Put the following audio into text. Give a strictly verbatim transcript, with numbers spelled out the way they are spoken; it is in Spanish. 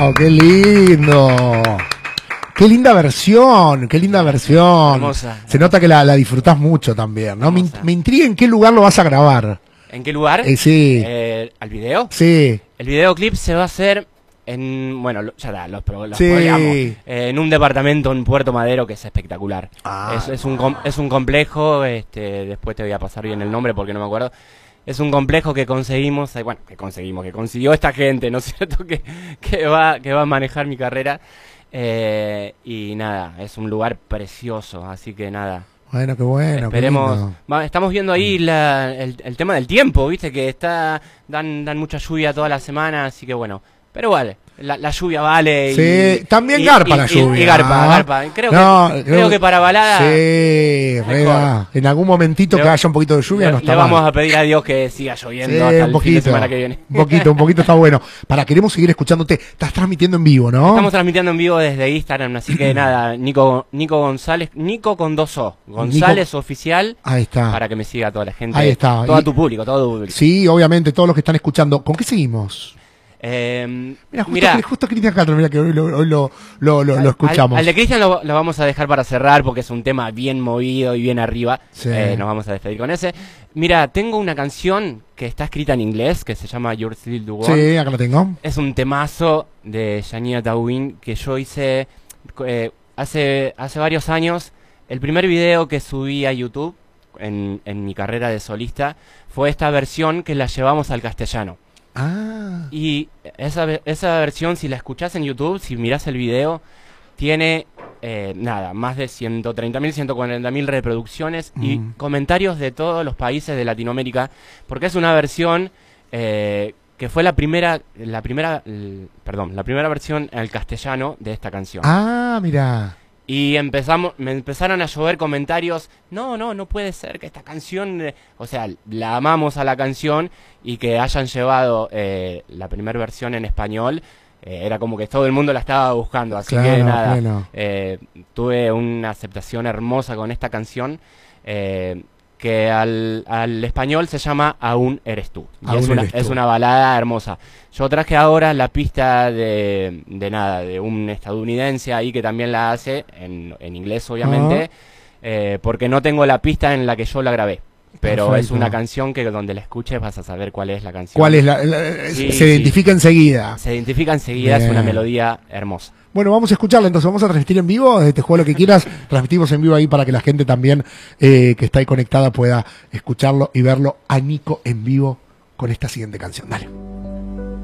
¡Wow! ¡Qué lindo! ¡Qué linda versión! ¡Qué linda versión! Hermosa. Se nota que la, la disfrutás mucho también, ¿no? Me, me intriga en qué lugar lo vas a grabar. ¿En qué lugar? Eh, sí. Eh, ¿Al video? Sí. El videoclip se va a hacer en, bueno, ya da, los, los Sí. podríamos, eh, en un departamento en Puerto Madero que es espectacular. Ah, es, es, un, com- es un complejo, este, después te voy a pasar bien el nombre porque no me acuerdo. Es un complejo que conseguimos, eh, bueno, que conseguimos, que consiguió esta gente, ¿no es cierto? Que, que, va, que va a manejar mi carrera. Eh, y nada, es un lugar precioso, así que nada. Bueno, qué bueno. Esperemos. Qué lindo. Va, estamos viendo ahí la, el, el tema del tiempo, viste, que está dan, dan mucha lluvia toda la semana, así que bueno. Pero vale, la, la lluvia vale. Y, Sí, también y, garpa y, la y, lluvia. Y garpa, garpa. Creo, no, que, creo, creo que para balada. Sí, rega. En algún momentito le, que haya un poquito de lluvia le, no está le vamos mal. a pedir a Dios que siga lloviendo Sí, hasta un el poquito, fin de semana que viene. Un poquito, un poquito está bueno. Para, queremos seguir escuchándote. Estás transmitiendo en vivo, ¿no? Estamos transmitiendo en vivo desde Instagram, así que nada, Nico Nico González, Nico con dos O, González Nico, Oficial, ahí está. para que me siga toda la gente. Ahí está. Todo Y, tu público, todo tu público. Sí, obviamente, todos los que están escuchando. ¿Con qué seguimos? Eh, Mira, justo, mirá, justo Cristian Castro, mira que hoy lo, hoy lo, lo, lo, lo escuchamos. Al, al de Cristian lo, lo vamos a dejar para cerrar porque es un tema bien movido y bien arriba. Sí. Eh, nos vamos a despedir con ese. Mira, tengo una canción que está escrita en inglés que se llama You're Still the One. Sí, acá lo tengo. Es un temazo de Shania Twain que yo hice eh, hace, hace varios años. El primer video que subí a YouTube en, en mi carrera de solista fue esta versión que la llevamos al castellano. Ah. Y esa, esa versión, si la escuchás en YouTube, si mirás el video, tiene, eh, nada, más de ciento treinta mil, ciento cuarenta mil reproducciones mm. y comentarios de todos los países de Latinoamérica, porque es una versión eh, que fue la primera, la primera, el, perdón, la primera versión al castellano de esta canción. Ah, mira. Y empezamos, me empezaron a llover comentarios, no, no, no puede ser que esta canción, eh, o sea, la amamos a la canción y que hayan llevado eh, la primera versión en español, eh, era como que todo el mundo la estaba buscando, así claro, que nada, bueno. eh, tuve una aceptación hermosa con esta canción, eh, que al, al español se llama Aún eres tú, y Aún es, una, eres tú. es una balada hermosa. Yo traje ahora la pista de, de nada, de un estadounidense ahí que también la hace, en, en inglés obviamente, uh-huh. eh, porque no tengo la pista en la que yo la grabé. Pero perfecto. Es una canción que donde la escuches vas a saber cuál es la canción. ¿Cuál es la? la sí, se identifica sí. enseguida. Se identifica enseguida, bien. Es una melodía hermosa. Bueno, vamos a escucharla, entonces vamos a transmitir en vivo, te juego lo que quieras, transmitimos en vivo ahí para que la gente también eh, que está ahí conectada pueda escucharlo y verlo a Nico en vivo con esta siguiente canción. Dale.